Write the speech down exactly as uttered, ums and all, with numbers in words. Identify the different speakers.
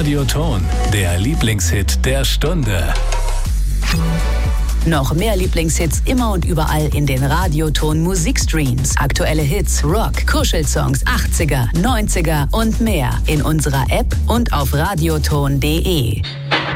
Speaker 1: Radioton, der Lieblingshit der Stunde.
Speaker 2: Noch mehr Lieblingshits immer und überall in den Radioton Musikstreams. Aktuelle Hits, Rock, Kuschelsongs, achtziger, neunziger und mehr in unserer App und auf radioton punkt de.